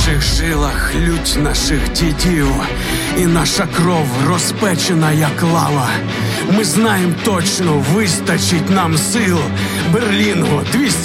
наших жилах лють наших дідів, і наша кров розпечена, як лава. Ми знаємо точно, вистачить нам сил. Берлінгу 200